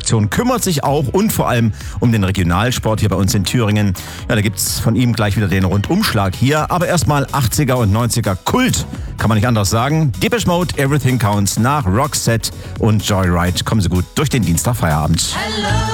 Redaktion kümmert sich auch und vor allem um den Regionalsport hier bei uns in Thüringen. Ja, da gibt's von ihm gleich wieder den Rundumschlag hier. Aber erstmal 80er und 90er Kult, kann man nicht anders sagen. Depeche Mode, Everything Counts nach Roxette und Joyride. Kommen Sie gut durch den Dienstagfeierabend. Hello.